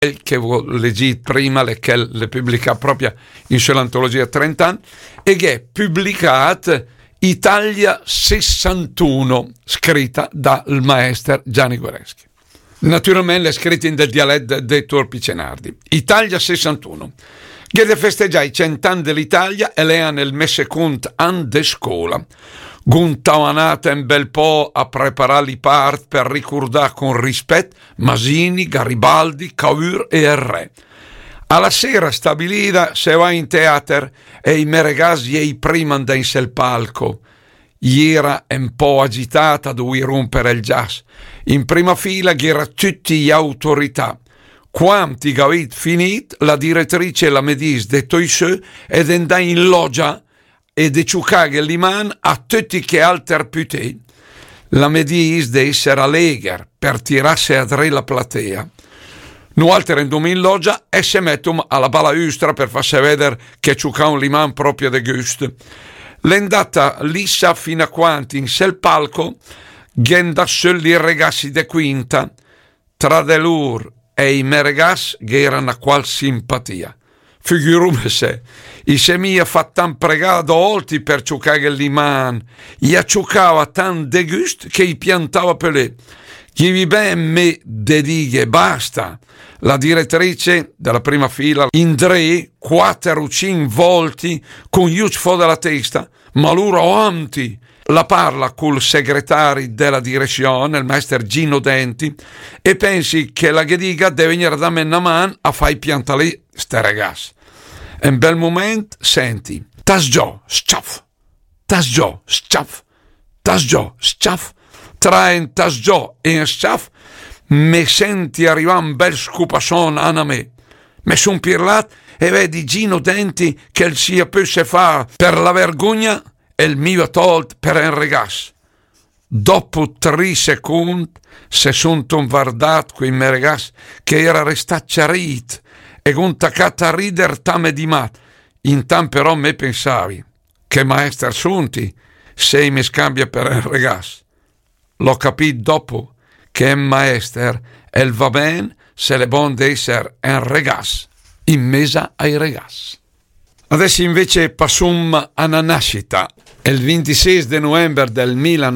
che leggi prima, che le pubblica proprio in sull'antologia 30 anni, e che è pubblicata Italia 61, scritta dal maestro Gianni Guareschi. Naturalmente è scritta in del dialetto dei Turpicenardi. Italia 61. Che festeggia i 100 anni dell'Italia e lei ha nel mese secondo anno di scuola. Guntavanata un bel po' a preparare i part per ricordare con rispetto Masini, Garibaldi, Cavour e il re. Alla sera stabilita se va in teatro e i meregasi e i prima andano sul palco. Era un po' agitata, dovevi rompere il jazz. In prima fila c'era tutti gli autorità. Quanti gavit finit, la direttrice la medis de Toisseux ed andai in loggia e de ciucaghe l'iman a tutti che alter puté. La medis de essere allegher per tirarsi a dre la platea. Nu alter endum in loggia e se mettum alla balaustra per farsi vedere che ciucà un liman proprio de gust. L'endata lissa fino a quanti in sel palco genda soli regassi de quinta tra de lur e i meregas che erano a qual simpatia. Figurume se, i semia fattan pregado olti per ciucare l'iman, i acciucava tan de gust che i piantava pelé. Gli vi ben me de dighe, basta. La direttrice della prima fila, in 3, 4 o 5 volti, con gli usfo della testa, ma loro amti, la parla col segretario della direzione, il maestro Gino Denti, e pensi che la gediga deve venire da me una man a fare piantare ste ragazzi. E in bel momento senti, tasgiò, sciaff, tasgiò, sciaff, tasgiò, sciaff, tra in tasgiò e in sciaff, me senti arrivare un bel scupasson a me. Me son pirlat e vedi Gino Denti che il sia più se fa per la vergogna e il mio tolt per un regas. Dopo 3 secondi se son guardato quei me regas che era restacciarit e con taccata a rider tame di mat. Intanto però me pensavi che maestro Sunti sei me scambia per un regas. L'ho capito dopo che un maestro e va ben se le bon d'essere un regas in mesa ai regas. Adesso invece passum a una nascita. Il 26 di novembre del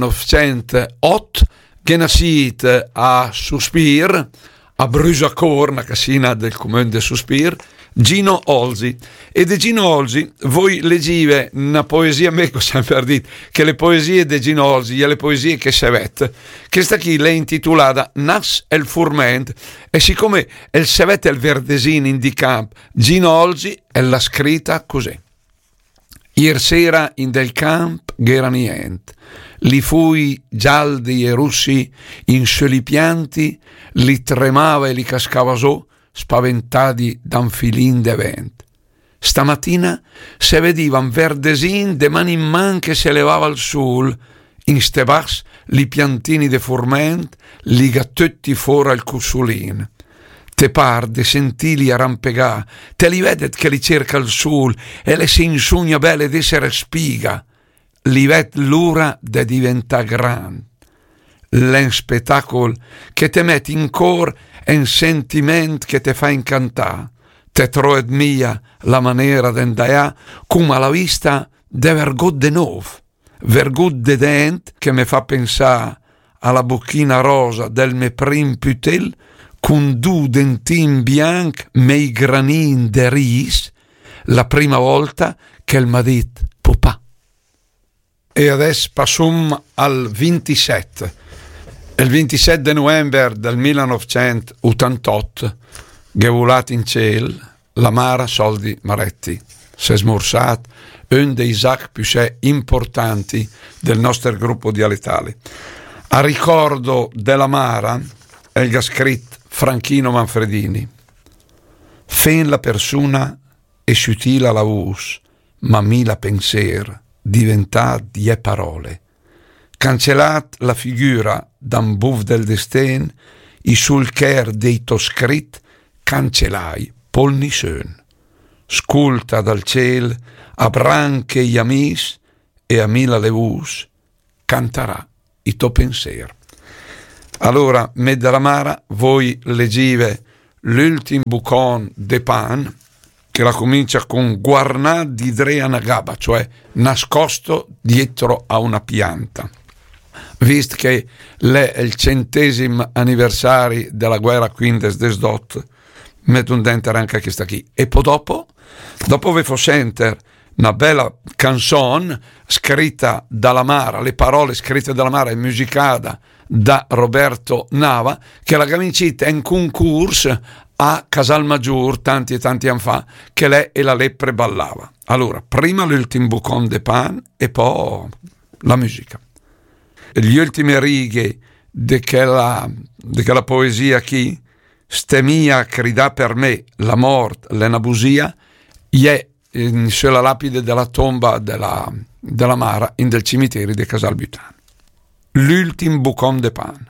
1908 che nascit a Suspir, a Brusacorn, una casina del comune di Suspir, Gino Olsi. E di Gino Olsi voi leggive una poesia, me ho sempre detto che le poesie di Gino Olsi e le poesie che sevet, che sta qui l'è intitolata Nas el Furment, e siccome il sevet il verdesin in di camp, Gino Olsi è la scritta così. Ier sera in del camp c'era niente, li fui gialdi e russi in soli pianti, li tremava e li cascava su, spaventati da un filin de vent. Stamattina se vedivan verdesin de man in man che se levava al sul, in ste bas li piantini de furment, li gattutti fora il cussulin. Te par de sentili arrampegà, te li vedet che li cerca il sul e le si insugna belle d'essere spiga, li vet l'ura de diventa gran. L'en spettacol che te met in cor en sentiment che te fa incantà, te troed mia la maniera d'endaià come alla vista de vergot de nov, vergot de dent che me fa pensà alla bocchina rosa del me prim putel con 2 dentin bianc mei granin de ris la prima volta che il m'ha dit papà. E adesso passum al 27. Il 27 di novembre del 1988, gevulat in ciel, la Mara Soldi Maretti, si è smorsat un dei sac più importanti del nostro gruppo dialettale. A ricordo della Mara, il scritto Franchino Manfredini. Fen la persona e sciutila la us, ma mi la penser diventà 10 parole. Cancellat la figura d'un buff del destin, i sul cher dei toscrit cancellai polni sön. Sculta dal ciel a branche gli amis e a mila levus cantarà i to penser. Allora, me della Mara, voi leggive l'ultimo bucon de pan, che la comincia con guarnà di Drea Nagaba, cioè nascosto dietro a una pianta. Visto che è il 100° anniversario della guerra Quindes des Dot, metto un dente anche questa qui. E poi dopo vi fa sentire una bella canzone scritta dalla Mara, le parole scritte dalla Mara e musicata da Roberto Nava, che la gamincita è in concorso a Casalmaggiur tanti e tanti anni fa, che lei e la lepre ballava. Allora, prima l'ultimo bucon de pan e poi la musica. Gli ultime righe di quella poesia qui, stemia cridà per me la mort, l'enabusia, è sulla lapide della tomba della Mara in del cimitero di Casalbutan. L'ultimo bucon de pan.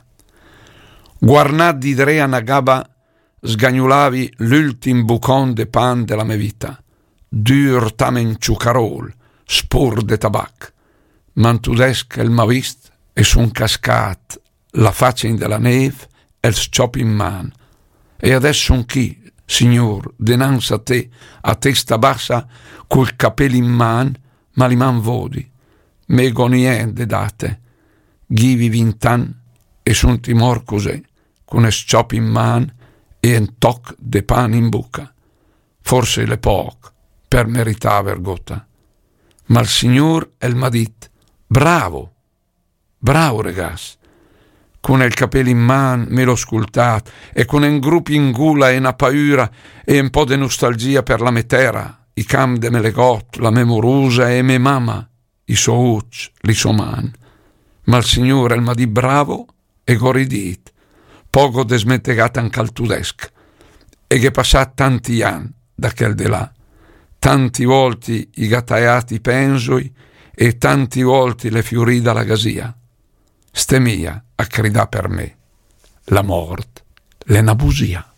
Guarnà di Drea Nagaba sgagnulavi l'ultim bucon de pan della mia vita, dur tamen ciucarol, spur de tabac, mantudesc el m'ha vist e son cascat la faccia in della neve e il sciop in man. E adesso un chi, signor, dinanzi a testa bassa, col capello in man, ma li man vodi, me goniende date, ghivi vintan e son timor cos'è, con il sciop in man e un toc de pan in bocca. Forse le poc per merità vergota. Ma il signor el m'ha dit, bravo ragazzo, con il capello in man me l'ho scultato e con un gruppo in gula e una paura e un po' di nostalgia per la me terra, i cam de me legot, la memorusa e me mamma, i so uc, li so man. Ma il signor el m'ha dit bravo e goridit, poco desmentegata anche al tudesc, e che passat tanti anni da quel de là, tanti volti i gattaiati pensoi e tanti volti le fiorì dalla gasia. Stemia a cridà per me la mort, l'enabusia.